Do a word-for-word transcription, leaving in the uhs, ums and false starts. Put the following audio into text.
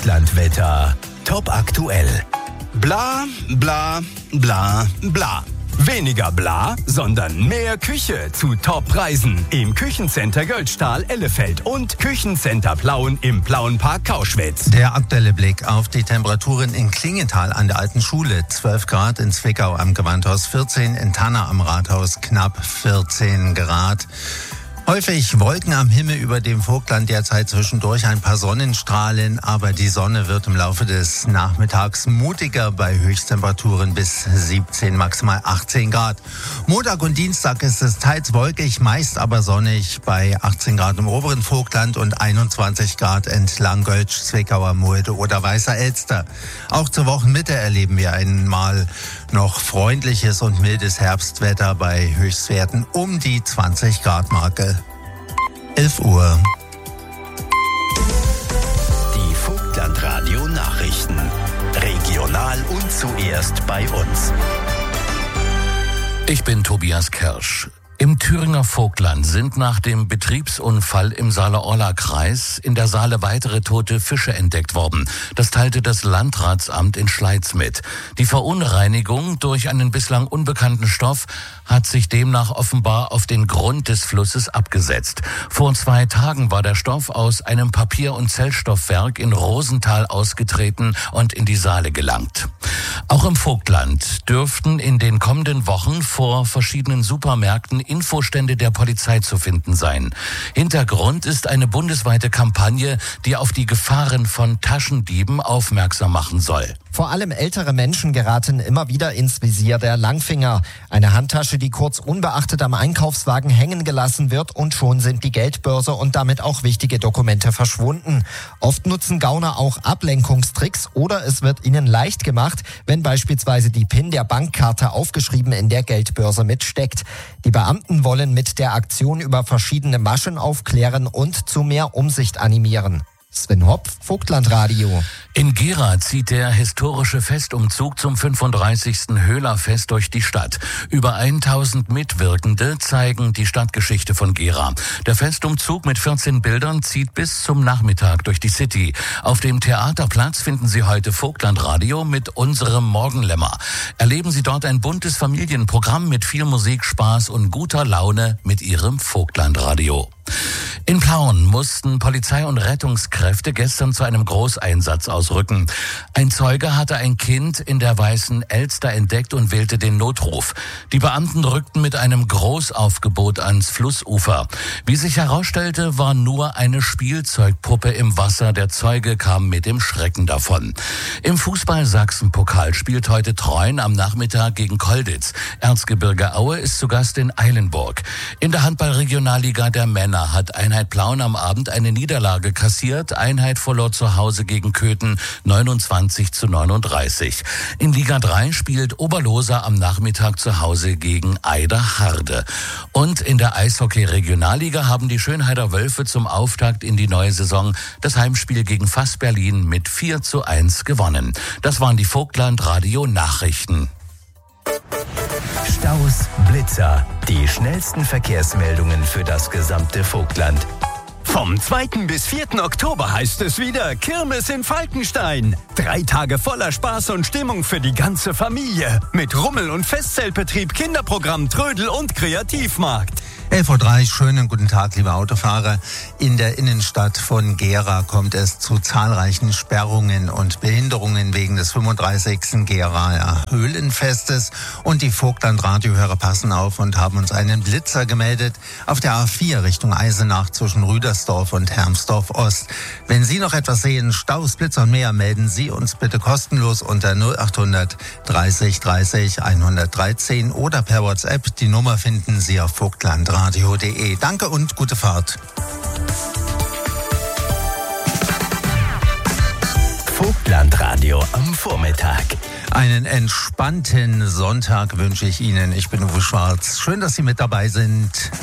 Vogtlandwetter. Top aktuell. Bla, bla, bla, bla. Weniger bla, sondern mehr Küche zu Top-Preisen im Küchencenter Göldstahl Ellefeld und Küchencenter Plauen im Plauenpark Kauschwitz. Der aktuelle Blick auf die Temperaturen in Klingenthal an der Alten Schule, zwölf Grad, in Zwickau am Gewandhaus vierzehn, in Tanna am Rathaus knapp vierzehn Grad. Häufig Wolken am Himmel über dem Vogtland, derzeit zwischendurch ein paar Sonnenstrahlen, aber die Sonne wird im Laufe des Nachmittags mutiger bei Höchsttemperaturen bis siebzehn, maximal achtzehn Grad. Montag und Dienstag ist es teils wolkig, meist aber sonnig bei achtzehn Grad im oberen Vogtland und einundzwanzig Grad entlang Göltsch, Zwickauer Mulde oder Weißer Elster. Auch zur Wochenmitte erleben wir einmal noch freundliches und mildes Herbstwetter bei Höchstwerten um die zwanzig Grad Marke. elf Uhr. Die Vogtlandradio Nachrichten. Regional und zuerst bei uns. Ich bin Tobias Kersch. Im Thüringer Vogtland sind nach dem Betriebsunfall im Saale-Orla-Kreis in der Saale weitere tote Fische entdeckt worden. Das teilte das Landratsamt in Schleiz mit. Die Verunreinigung durch einen bislang unbekannten Stoff hat sich demnach offenbar auf den Grund des Flusses abgesetzt. Vor zwei Tagen war der Stoff aus einem Papier- und Zellstoffwerk in Rosenthal ausgetreten und in die Saale gelangt. Auch im Vogtland dürften in den kommenden Wochen vor verschiedenen Supermärkten Infostände der Polizei zu finden sein. Hintergrund ist eine bundesweite Kampagne, die auf die Gefahren von Taschendieben aufmerksam machen soll. Vor allem ältere Menschen geraten immer wieder ins Visier der Langfinger. Eine Handtasche, die kurz unbeachtet am Einkaufswagen hängen gelassen wird, und schon sind die Geldbörse und damit auch wichtige Dokumente verschwunden. Oft nutzen Gauner auch Ablenkungstricks oder es wird ihnen leicht gemacht, wenn beispielsweise die PIN der Bankkarte aufgeschrieben in der Geldbörse mitsteckt. Die Beamten wollen mit der Aktion über verschiedene Maschen aufklären und zu mehr Umsicht animieren. Sven Hopf, Vogtlandradio. In Gera zieht der historische Festumzug zum fünfunddreißigsten Höhlerfest durch die Stadt. Über tausend Mitwirkende zeigen die Stadtgeschichte von Gera. Der Festumzug mit vierzehn Bildern zieht bis zum Nachmittag durch die City. Auf dem Theaterplatz finden Sie heute Vogtlandradio mit unserem Morgenlämmer. Erleben Sie dort ein buntes Familienprogramm mit viel Musik, Spaß und guter Laune mit Ihrem Vogtlandradio. In Plauen mussten Polizei und Rettungskräfte gestern zu einem Großeinsatz ausrücken. Ein Zeuge hatte ein Kind in der Weißen Elster entdeckt und wählte den Notruf. Die Beamten rückten mit einem Großaufgebot ans Flussufer. Wie sich herausstellte, war nur eine Spielzeugpuppe im Wasser. Der Zeuge kam mit dem Schrecken davon. Im Fußball-Sachsen-Pokal spielt heute Treuen am Nachmittag gegen Kolditz. Erzgebirge Aue ist zu Gast in Eilenburg. In der Handball-Regionalliga der Männer hat Einheit Plauen am Abend eine Niederlage kassiert. Einheit verlor zu Hause gegen Köthen neunundzwanzig zu neununddreißig. In Liga drei spielt Oberloser am Nachmittag zu Hause gegen Eiderharde. Und in der Eishockey-Regionalliga haben die Schönheider Wölfe zum Auftakt in die neue Saison das Heimspiel gegen Fass Berlin mit vier zu eins gewonnen. Das waren die Vogtland-Radio-Nachrichten. Staus, Blitzer, die schnellsten Verkehrsmeldungen für das gesamte Vogtland. Vom zweiten bis vierten Oktober heißt es wieder Kirmes in Falkenstein. Drei Tage voller Spaß und Stimmung für die ganze Familie. Mit Rummel- und Festzeltbetrieb, Kinderprogramm, Trödel und Kreativmarkt. elf Uhr drei, schönen guten Tag, liebe Autofahrer. In der Innenstadt von Gera kommt es zu zahlreichen Sperrungen und Behinderungen wegen des fünfunddreißigsten Geraer Höhlenfestes. Und die Vogtland-Radiohörer passen auf und haben uns einen Blitzer gemeldet auf der A vier Richtung Eisenach zwischen Rüdersdorf und Hermsdorf Ost. Wenn Sie noch etwas sehen, Staus, Blitzer und mehr, melden Sie uns bitte kostenlos unter null achthundert dreißig dreißig hundertdreizehn oder per WhatsApp. Die Nummer finden Sie auf vogtlandradio punkt de. Danke und gute Fahrt. Vogtlandradio am Vormittag. Einen entspannten Sonntag wünsche ich Ihnen. Ich bin Uwe Schwarz. Schön, dass Sie mit dabei sind.